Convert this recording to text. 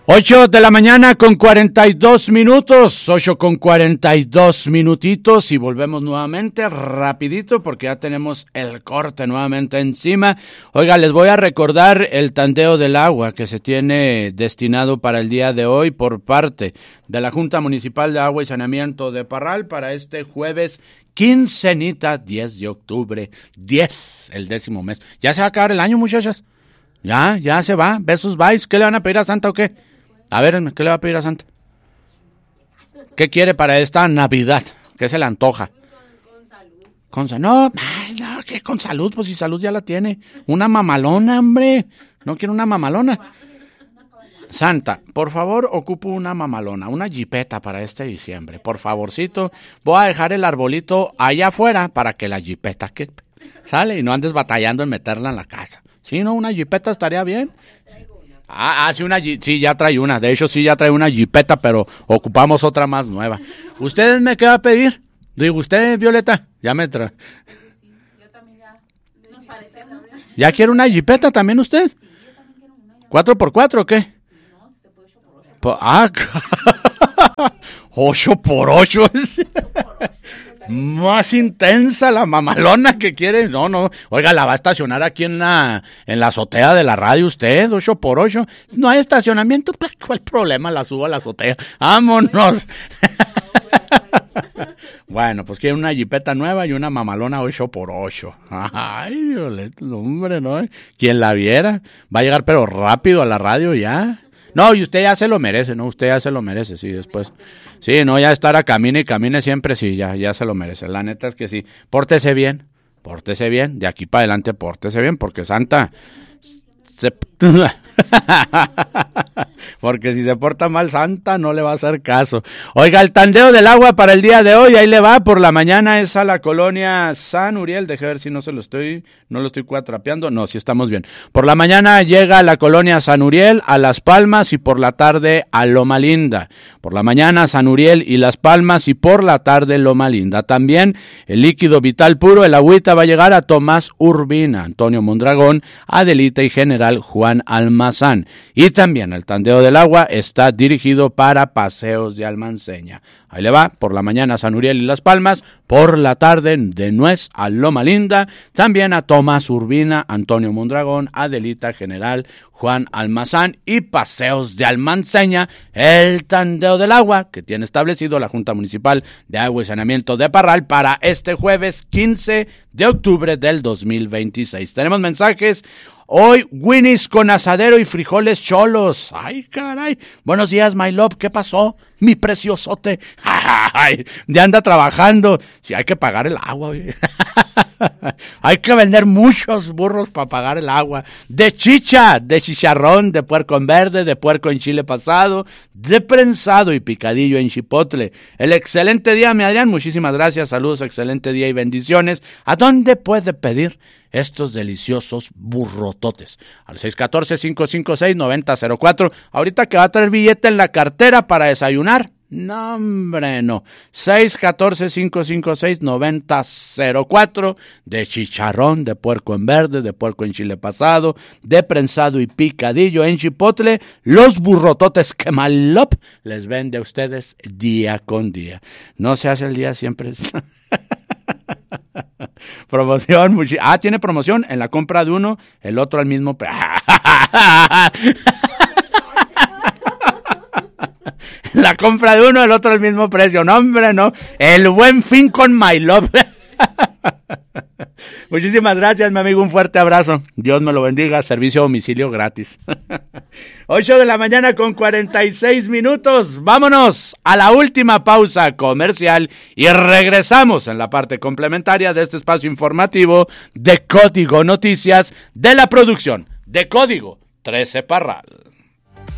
8 de la mañana con 42 minutos, 8 con 42 minutitos y volvemos nuevamente rapidito porque ya tenemos el corte nuevamente encima. Oiga, les voy a recordar el tandeo del agua que se tiene destinado para el día de hoy por parte de la Junta Municipal de Agua y Saneamiento de Parral para este jueves quincenita 10 de octubre, 10, el 10º mes. ¿Ya se va a acabar el año, muchachas? Ya se va, besos, bye. ¿Qué le van a pedir a Santa o qué? A ver, ¿qué le va a pedir a Santa? ¿Qué quiere para esta Navidad? ¿Qué se le antoja? Con salud. No, ¿qué con salud? Pues si salud ya la tiene. Una mamalona, hombre. ¿No quiere una mamalona? Santa, por favor, ocupo una mamalona, una jipeta para este diciembre. Por favorcito, voy a dejar el arbolito allá afuera para que la jipeta quepe. Sale y no andes batallando en meterla en la casa. Sí, ¿no? Una jipeta estaría bien. Sí, ya trae una. De hecho, sí, ya trae una jipeta, pero ocupamos otra más nueva. ¿Ustedes me qué va a pedir? Digo, ¿usted, Violeta? Ya me trae. Sí, yo también ya. Nos parecemos. ¿Ya quiere una jipeta también usted? Sí, yo también quiero una. ¿4x4 o qué? Sí, no, se puede 8x8. 8x8. Más intensa la mamalona que quiere. No. Oiga, la va a estacionar aquí en la azotea de la radio usted, 8x8. No hay estacionamiento, ¿cuál problema? La subo a la azotea. ¡Vámonos! Bueno, pues quiere una jipeta nueva y una mamalona 8x8. Ay, Violeta, hombre, ¿no? Quien la viera. Va a llegar pero rápido a la radio ya. No, y usted ya se lo merece, ¿no? Usted ya se lo merece, sí, después. Sí, no, ya estar a camine y camine siempre, sí, ya se lo merece. La neta es que sí. Pórtese bien, de aquí para adelante pórtese bien, porque Santa... Porque si se porta mal Santa no le va a hacer caso. Oiga, el tandeo del agua para el día de hoy, ahí le va, por la mañana es a la colonia San Uriel, deje ver si no lo estoy cuatrapeando, no, si estamos bien. Por la mañana llega a la colonia San Uriel, a Las Palmas y por la tarde a Loma Linda. Por la mañana San Uriel y Las Palmas y por la tarde Loma Linda. También el líquido vital puro, el agüita va a llegar a Tomás Urbina, Antonio Mondragón, Adelita y General Juan Almazán. Y también el tandeo del agua está dirigido para Paseos de Almanseña. Ahí le va, por la mañana San Uriel y Las Palmas, por la tarde de Nuez a Loma Linda, también a Tomás Urbina, Antonio Mondragón, Adelita, General Juan Almazán y Paseos de Almanseña, el tandeo del agua que tiene establecido la Junta Municipal de Agua y Saneamiento de Parral para este jueves 15 de octubre del 2026. Tenemos mensajes. Hoy, Winnie's con asadero y frijoles cholos. Ay, caray. Buenos días, my love. ¿Qué pasó? Mi preciosote. Ay, ya anda trabajando. Sí, hay que pagar el agua. Hay que vender muchos burros para pagar el agua. De chicha, de chicharrón, de puerco en verde, de puerco en chile pasado, de prensado y picadillo en chipotle. El excelente día, mi Adrián. Muchísimas gracias. Saludos, excelente día y bendiciones. ¿A dónde puede pedir estos deliciosos burrototes? Al 614-556-9004. Ahorita que va a traer billete en la cartera para desayunar. No, hombre, no. 614-556-9004. De chicharrón, de puerco en verde, de puerco en chile pasado, de prensado y picadillo en chipotle. Los burrototes que Malop les vende a ustedes día con día. No se hace el día siempre. Promoción, tiene promoción en la compra de uno, el otro al mismo la compra de uno, el otro al mismo precio. No, hombre, no. El Buen Fin con My Love. Muchísimas gracias, mi amigo. Un fuerte abrazo. Dios me lo bendiga. Servicio a domicilio gratis. 8 de la mañana con 46 minutos. Vámonos a la última pausa comercial y regresamos en la parte complementaria de este espacio informativo de Código Noticias de la producción de Código 13 Parral.